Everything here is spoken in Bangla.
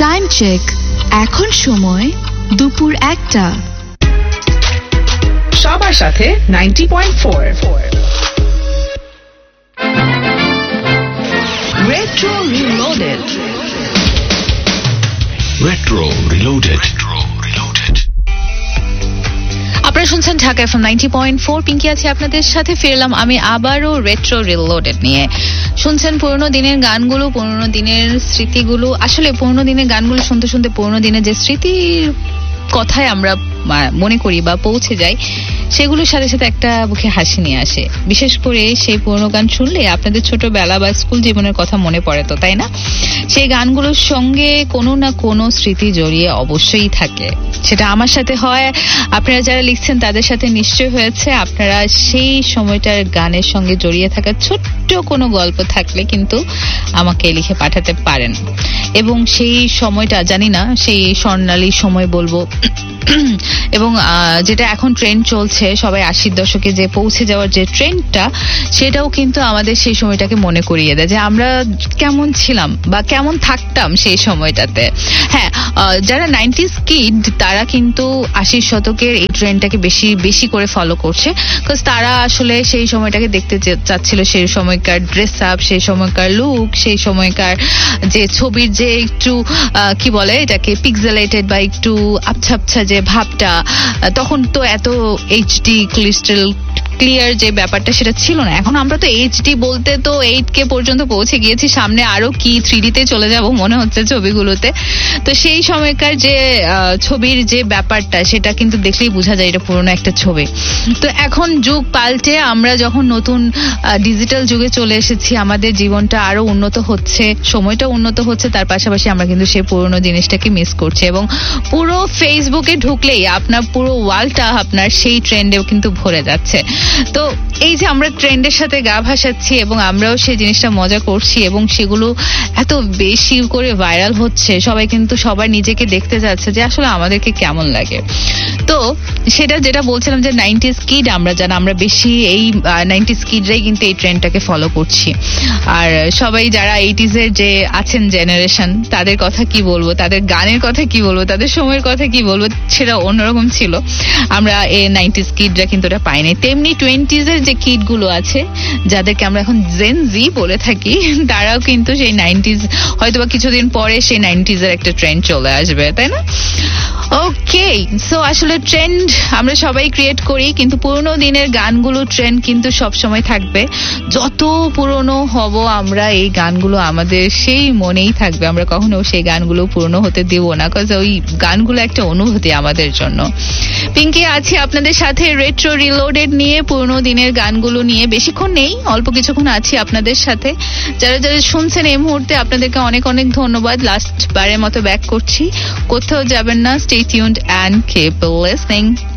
টাইম চেক, এখন সময় দুপুর 1টা। সবার সাথে 90.4 Retro Reloaded. Retro Reloaded. আপনারা শুনছেন ঢাকা এফএম 90.4। পিঙ্কি আছি আপনাদের সাথে, ফিরলাম আমি আবারও রেট্রো রিলোডেড নিয়ে। শুনছেন পুরোনো দিনের গানগুলো, পুরোনো দিনের স্মৃতিগুলো। আসলে পুরোনো দিনের গানগুলো শুনতে শুনতে পুরোনো দিনের যে স্মৃতির কথায় আমরা মনে করি বা পৌঁছে যাই, সেগুলোর সাথে সাথে একটা মুখে হাসি নিয়ে আসে। বিশেষ করে সেই পুরোনো গান শুনলে আপনাদের ছোটবেলা বা স্কুল জীবনের কথা মনে পড়ে, তো তাই না? সেই গানগুলোর সঙ্গে কোনো না কোনো স্মৃতি জড়িয়ে অবশ্যই থাকে। সেটা আমার সাথে হয়, আপনারা যারা লিখছেন তাদের সাথে নিশ্চয় হয়েছে। আপনারা সেই সময়টার গানের সঙ্গে জড়িয়ে থাকা ছোট্ট কোনো গল্প থাকলে কিন্তু আমাকে লিখে পাঠাতে পারেন। এবং সেই সময়টা জানি না, সেই স্বর্ণালী সময় বলবো, এবং যেটা এখন ট্রেন্ড চলছে সবাই 80-র দশকে যে পৌঁছে যাওয়ার যে ট্রেন্ডটা, সেটাও কিন্তু আমাদের সেই সময়টাকে মনে করিয়ে দেয় যে আমরা কেমন ছিলাম বা কেমন থাকতাম সেই সময়টাতে। হ্যাঁ, যারা 90s কিড তারা কিন্তু 80-র শতকের এই ট্রেন্ডটাকে বেশি বেশি করে ফলো করছে, বিকজ তারা আসলে সেই সময়টাকে দেখতে চাচ্ছিল, সেই সময়কার ড্রেস আপ, সেই সময়কার লুক, সেই সময়কার যে ছবির যে একটু কি বলে এটাকে পিক্সেলেটেড বা একটু আবছা আবছা যে ভাবটা। তখন তো এত এইচডি ক্রিস্টাল ক্লিয়ার যে ব্যাপারটা সেটা ছিল না। এখন আমরা তো এইচডি বলতে তো 8K পর্যন্ত পৌঁছে গিয়েছি, সামনে আরো কি 3D তে চলে যাব মনে হচ্ছে ছবিগুলোতে। তো সেই সময়কার যে ছবির যে ব্যাপারটা সেটা কিন্তু দেখলেই বোঝা যায় এটা পুরনো একটা ছবি। তো এখন যুগ পাল্টে আমরা যখন নতুন ডিজিটাল যুগে চলে এসেছি, আমাদের জীবনটা আরো উন্নত হচ্ছে, সময়টা উন্নত হচ্ছে, তার পাশাপাশি আমরা কিন্তু সেই পুরনো জিনিসটাকে মিস করছি। এবং পুরো ফেসবুকে ঢুকলেই আপনার পুরো ওয়ালটা আপনার সেই ট্রেন্ডেও কিন্তু ভরে যাচ্ছে। তো এই যে আমরা ট্রেন্ডের সাথে গা ভাসাচ্ছি এবং আমরাও সেই জিনিসটা মজা করছি এবং সেগুলো এত বেশি করে ভাইরাল হচ্ছে, সবাই কিন্তু সবাই নিজেকে দেখতে যাচ্ছে যে আসলে আমাদেরকে কেমন লাগে। তো সেটা যেটা বলছিলাম যে 90s কিড আমরা জানা, আমরা বেশি এই 90s কিডরাই কিন্তু এই ট্রেন্ডটাকে ফলো করছি। আর সবাই যারা 80s এর যে আছেন জেনারেশন, তাদের কথা কি বলবো, তাদের গানের কথা কি বলবো, তাদের সময়ের কথা কি বলবো, সেটা অন্যরকম ছিল। আমরা এই 90s কিডরা কিন্তু ওটা পাইনি। তেমনি 20s এর যে কিড গুলো আছে, যাদেরকে আমরা এখন জেন জি বলে থাকি, তারাও কিন্তু সেই 90s, হয়তোবা কিছুদিন পরে সেই 90s এর একটা ট্রেন্ড চলে আসবে, তাই না? ওকে, সো আসলে ট্রেন্ড আমরা সবাই ক্রিয়েট করি, কিন্তু পুরোনো দিনের গানগুলো ট্রেন্ড কিন্তু সব সময় থাকবে। যত পুরনো হব আমরা, এই গানগুলো আমাদের সেই মনেই থাকবে। আমরা কখনো সেই গানগুলো পুরনো হতে দিব না, কারণ ওই গানগুলো একটা অনুভূতি আমাদের জন্য। পিঙ্কি আছি আপনাদের সাথে রেট্রো রিলোডেড নিয়ে, পুরোনো দিনের গানগুলো নিয়ে। বেশিক্ষণ নেই, অল্প কিছুক্ষণ আছি আপনাদের সাথে। যারা যারা শুনছেন এই মুহূর্তে, আপনাদেরকে অনেক অনেক ধন্যবাদ। লাস্ট বারের মতো ব্যাক করছি, কোথাও যাবেন না, stay tuned and keep listening.